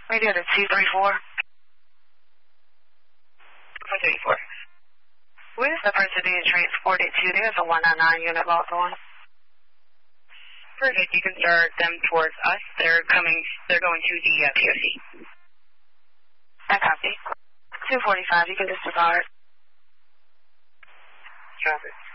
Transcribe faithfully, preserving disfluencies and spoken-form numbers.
Radio to two three four. one thirty-four. Where's the person being transported to? There's a one nine nine unit locked on. Perfect. You can start them towards us. They're coming, they're going to the uh, P O C. I copy. two forty-five, you can disregard. Traffic.